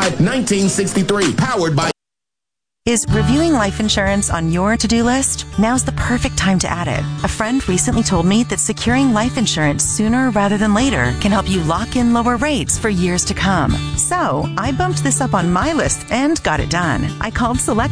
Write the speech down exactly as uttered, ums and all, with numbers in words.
twenty-five, nineteen sixty-three. Powered by... Is reviewing life insurance on your to-do list? Now's the perfect time to add it. A friend recently told me that securing life insurance sooner rather than later can help you lock in lower rates for years to come. So I bumped this up on my list and got it done. I called Select